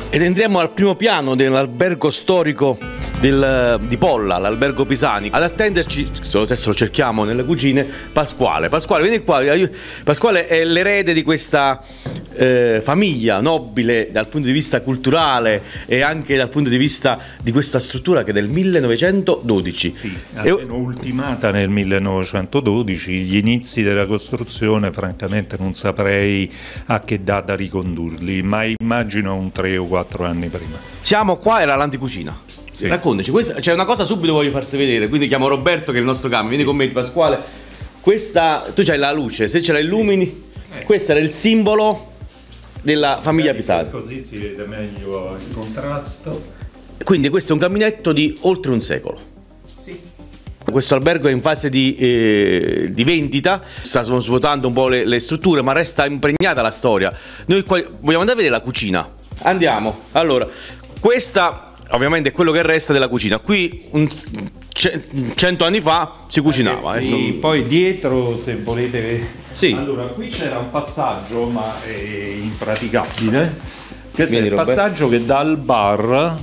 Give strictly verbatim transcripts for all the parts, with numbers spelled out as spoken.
Ed entriamo al primo piano dell'albergo storico del, di Polla, l'albergo Pisani. Ad attenderci, adesso lo cerchiamo nelle cucine, Pasquale. Pasquale, vieni qua. Pasquale è l'erede di questa eh, famiglia nobile dal punto di vista culturale e anche dal punto di vista di questa struttura che è del millenovecentododici. Sì, e... ultimata nel millenovecentododici. Gli inizi della costruzione francamente non saprei a che data ricondurli, ma immagino un tre o quattro anni prima. Siamo qua, era l'anticucina. Sì. Raccontaci, questa, c'è una cosa subito voglio farti vedere, quindi chiamo Roberto che è il nostro cambio, vieni con me Pasquale. Questa, tu c'hai la luce, se ce la illumini, eh. Questo era il simbolo della famiglia Pisani. Così si vede meglio il contrasto. Quindi questo è un caminetto di oltre un secolo. Sì. Questo albergo è in fase di, eh, di vendita, stanno svuotando un po' le, le strutture, ma resta impregnata la storia. Noi qua vogliamo andare a vedere la cucina. Andiamo. Allora, questa ovviamente è quello che resta della cucina. Qui un, cento anni fa si cucinava. Eh sì, adesso... poi dietro, se volete. Sì. Allora, qui c'era un passaggio, ma è impraticabile. Questo Vieni, è il Roberto. passaggio che dal bar.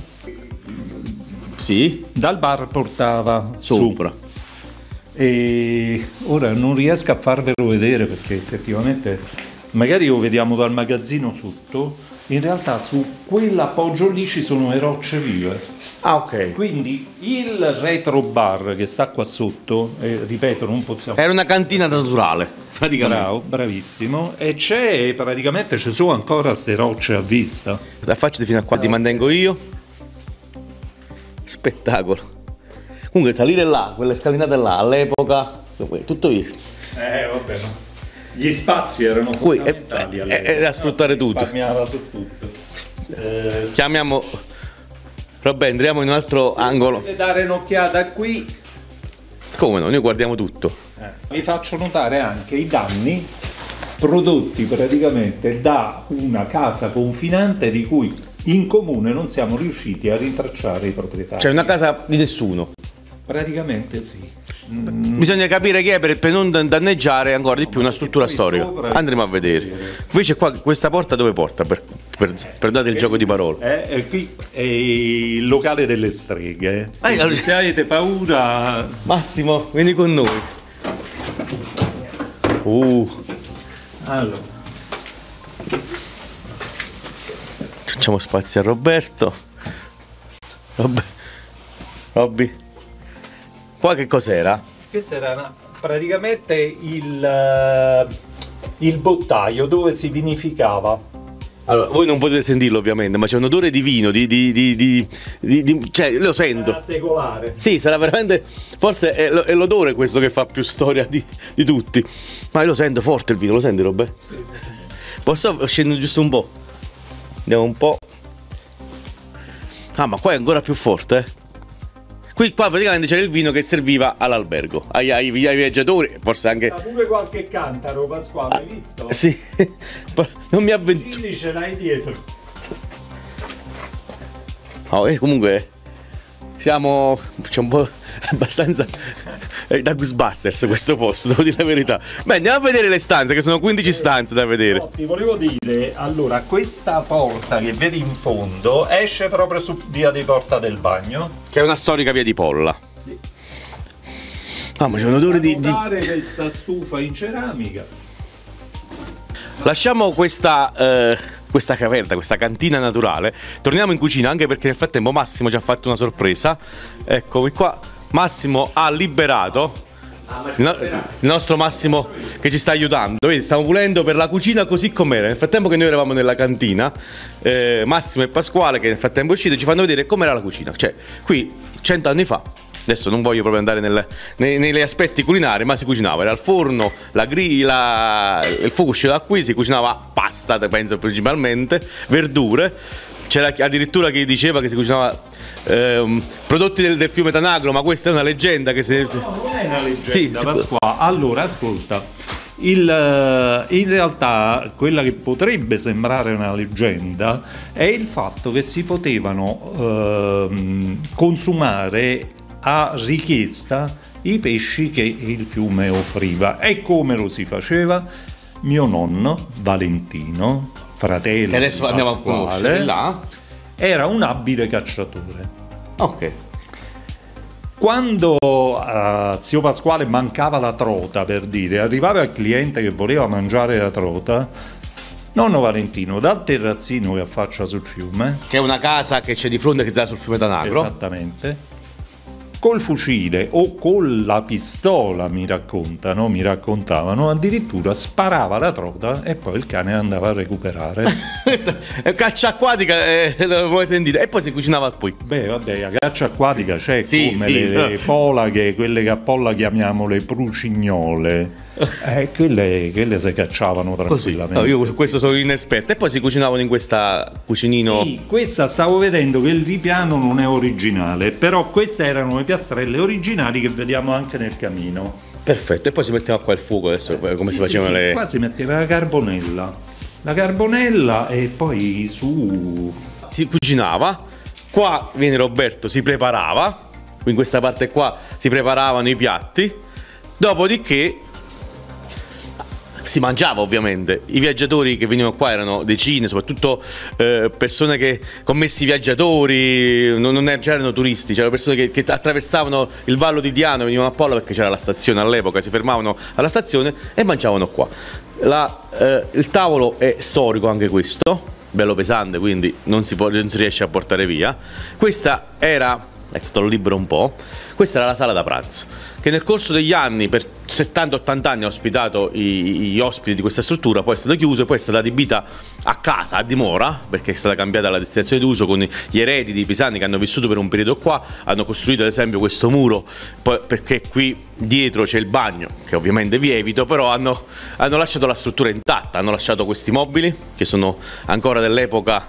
Sì. Dal bar portava sopra. Su. E ora non riesco a farvelo vedere perché effettivamente magari lo vediamo dal magazzino sotto. In realtà su quell'appoggio lì ci sono le rocce vive. Ah, ok. Quindi il retro bar che sta qua sotto, eh, ripeto, non possiamo. Era una cantina naturale, praticamente. Bravo, bravissimo. E c'è praticamente ci sono ancora queste rocce a vista. Affacciati fino a qua, ti mantengo io. Spettacolo. Comunque salire là, quelle scalinate là, all'epoca, tutto visto. Eh, vabbè, no. Gli spazi erano Qui è, fondamentali è, è da sfruttare si tutto. Risparmiava su tutto. Eh, Chiamiamo Robè, entriamo in un altro se angolo. Potete dare un'occhiata qui. Come no? Noi guardiamo tutto. Eh. Vi faccio notare anche i danni prodotti praticamente da una casa confinante di cui in comune non siamo riusciti a rintracciare i proprietari. Cioè una casa di nessuno. Praticamente sì. Mm. Bisogna capire chi è per, per non danneggiare ancora di più una struttura storica. Andremo a vedere. Invece qua questa porta dove porta? Per, per, per dare il gioco di parole. Eh, eh, qui è il locale delle streghe. Eh, allora... Se avete paura... Massimo, vieni con noi. Uh. Allora. Facciamo spazio a Roberto. Robby. Robby. Qua che cos'era? Questo era una, praticamente il, uh, il bottaio dove si vinificava. Allora, voi non potete sentirlo ovviamente, ma c'è un odore di vino, di, di, di, di, di, di cioè lo sento. Sarà secolare. Sì, sarà veramente, forse è, è l'odore questo che fa più storia di, di tutti. Ma io lo sento forte il vino, lo senti Robè? Sì. Posso scendere giusto un po'? Andiamo un po'. Ah, ma qua è ancora più forte, eh? Qui qua praticamente c'era il vino che serviva all'albergo, ai, ai, ai viaggiatori, forse anche... Sta pure qualche cantaro, Pasquale, hai visto? Sì, non mi avventuro. Quindi ce l'hai dietro. Oh, e comunque siamo, c'è un po' abbastanza da Ghostbusters questo posto, devo dire la verità. Beh, andiamo a vedere le stanze, che sono quindici stanze da vedere. No, ti volevo dire, allora, questa porta che vedi in fondo esce proprio su via di Porta del Bagno. Che è una storica via di Polla. Sì. Ah, ma c'è un odore di... di... questa stufa in ceramica. Lasciamo questa... Eh... questa caverna, questa cantina naturale. Torniamo in cucina anche perché nel frattempo Massimo ci ha fatto una sorpresa. Eccomi qua. Massimo ha liberato il, no- il nostro Massimo che ci sta aiutando. Vedi, stiamo pulendo per la cucina così com'era. Nel frattempo che noi eravamo nella cantina, eh, Massimo e Pasquale, che nel frattempo è uscito, ci fanno vedere com'era la cucina. Cioè, qui cent'anni fa, adesso non voglio proprio andare nel, nei, negli aspetti culinari, ma si cucinava, era il forno, la grilla, il fuoco usciva da qui, si cucinava pasta, penso principalmente, verdure. C'era addirittura chi diceva che si cucinava ehm, prodotti del, del fiume Tanagro, ma questa è una leggenda che se... No, non è una leggenda, sì, Pasquale. Allora, ascolta, il, in realtà quella che potrebbe sembrare una leggenda è il fatto che si potevano ehm, consumare a richiesta i pesci che il fiume offriva. E come lo si faceva? Mio nonno Valentino, fratello che adesso di andiamo a Pasquale, conoscere là. era un abile cacciatore. Ok. Quando a zio Pasquale mancava la trota, per dire, arrivava il cliente che voleva mangiare la trota, nonno Valentino dal terrazzino che affaccia sul fiume, Che è una casa che c'è di fronte che sta sul fiume Tanagro. esattamente, col fucile o con la pistola, mi raccontano, mi raccontavano, addirittura sparava la trota e poi il cane andava a recuperare. Questa è caccia acquatica, eh, lo vuoi sentire? E poi si cucinava qui. Beh, vabbè, la caccia acquatica c'è, Sì, come sì, le, no. le folaghe, quelle che a Polla chiamiamo le prucignole, eh, quelle, quelle si cacciavano Così. tranquillamente. No, io su questo sono inesperto. E poi si cucinavano in questa cucinino. Sì, questa stavo vedendo che il ripiano non è originale, però queste erano le piastrelle originali che vediamo anche nel camino. Perfetto. E poi si metteva qua il fuoco adesso, come Sì, si facevano sì, sì, le. qua si metteva la carbonella, la carbonella e poi su... Si cucinava. Qua viene Roberto, si preparava. In questa parte qua si preparavano i piatti. Dopodiché si mangiava, ovviamente. I viaggiatori che venivano qua erano decine, soprattutto eh, persone che, commessi viaggiatori, non, non c'erano turisti, c'erano persone che, che attraversavano il Vallo di Diano, venivano a Polla perché c'era la stazione all'epoca, si fermavano alla stazione e mangiavano qua. La, eh, il tavolo è storico anche questo, bello pesante, quindi non si, può, non si riesce a portare via. Questa era... Ecco, te lo libero un po'. Questa era la sala da pranzo, che nel corso degli anni, per settanta ottanta anni, ha ospitato i, gli ospiti di questa struttura, poi è stata chiusa e poi è stata adibita a casa, a dimora, perché è stata cambiata la destinazione d'uso con gli eredi di pisani che hanno vissuto per un periodo qua, hanno costruito ad esempio questo muro, poi, perché qui dietro c'è il bagno, che ovviamente vi evito, però hanno, hanno lasciato la struttura intatta, hanno lasciato questi mobili, che sono ancora dell'epoca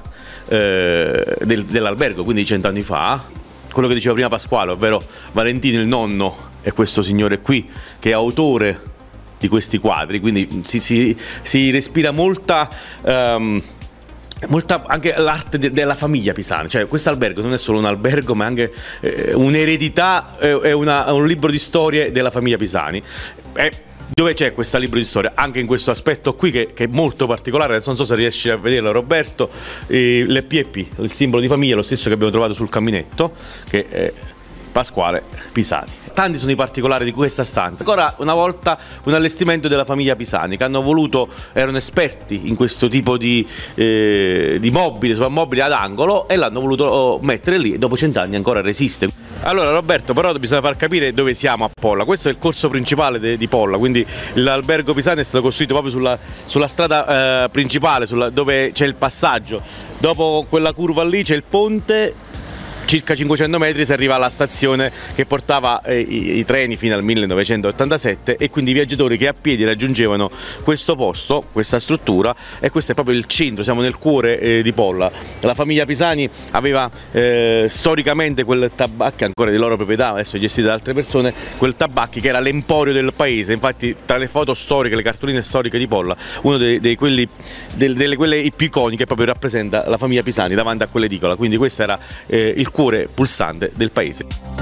eh, del, dell'albergo, quindi di cento anni fa. Quello che diceva prima Pasquale, ovvero Valentino, il nonno, è questo signore qui che è autore di questi quadri, quindi si, si, si respira molta, um, molta anche l'arte de, della famiglia Pisani, cioè questo albergo non è solo un albergo ma è anche eh, un'eredità e eh, una, un libro di storie della famiglia Pisani. È, dove c'è questo libro di storia? Anche in questo aspetto qui che, che è molto particolare, non so se riesci a vederlo Roberto, eh, l'P e P, il simbolo di famiglia, lo stesso che abbiamo trovato sul caminetto, che è Pasquale Pisani. Tanti sono i particolari di questa stanza. Ancora una volta un allestimento della famiglia Pisani, che hanno voluto, erano esperti in questo tipo di, eh, di mobili, soprammobili ad angolo, e l'hanno voluto mettere lì e dopo cent'anni ancora resiste. Allora Roberto, però bisogna far capire dove siamo a Polla. Questo è il corso principale de, di Polla, quindi l'albergo Pisani è stato costruito proprio sulla, sulla strada eh, principale, sulla, dove c'è il passaggio. Dopo quella curva lì c'è il ponte, circa cinquecento metri si arriva alla stazione che portava eh, i, i treni fino al millenovecentottantasette, e quindi i viaggiatori che a piedi raggiungevano questo posto, questa struttura, e questo è proprio il centro, siamo nel cuore eh, di Polla. La famiglia Pisani aveva eh, storicamente quel tabacchi, ancora di loro proprietà, adesso gestito da altre persone, quel tabacchi che era l'emporio del paese. Infatti tra le foto storiche, le cartoline storiche di Polla, uno dei, dei quelli, del, delle quelle più iconiche proprio rappresenta la famiglia Pisani davanti a quell'edicola, quindi questo era eh, il cuore pulsante del paese.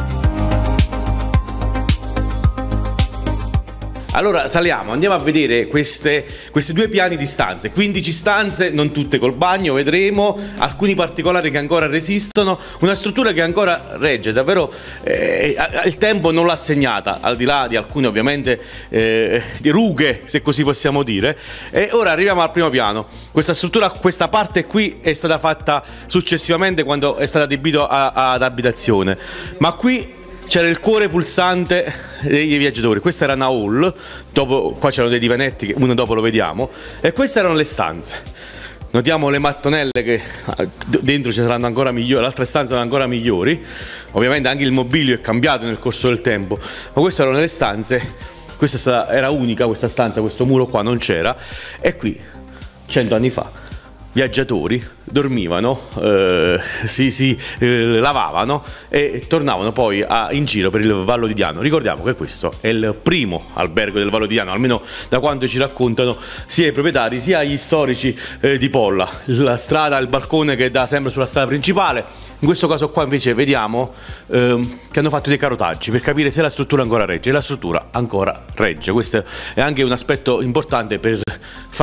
Allora saliamo, andiamo a vedere queste, questi due piani di stanze, quindici stanze, non tutte col bagno, vedremo alcuni particolari che ancora resistono, una struttura che ancora regge, davvero eh, il tempo non l'ha segnata, al di là di alcune ovviamente eh, di rughe, se così possiamo dire. E ora arriviamo al primo piano. Questa struttura, questa parte qui è stata fatta successivamente quando è stata adibito a, ad abitazione, ma qui c'era il cuore pulsante dei viaggiatori. Questa era una hall, dopo qua c'erano dei divanetti, uno dopo lo vediamo, e queste erano le stanze. Notiamo le mattonelle che dentro ci saranno ancora migliori, le altre stanze sono ancora migliori, ovviamente anche il mobilio è cambiato nel corso del tempo, ma queste erano le stanze. Questa era unica, questa stanza, questo muro qua non c'era, e qui cento anni fa viaggiatori dormivano, eh, si, si eh, lavavano e tornavano poi a, in giro per il Vallo di Diano. Ricordiamo che questo è il primo albergo del Vallo di Diano, almeno da quanto ci raccontano sia i proprietari sia gli storici eh, di Polla. La strada, il balcone che dà sempre sulla strada principale. In questo caso qua invece vediamo eh, che hanno fatto dei carotaggi per capire se la struttura ancora regge, e la struttura ancora regge. Questo è anche un aspetto importante per far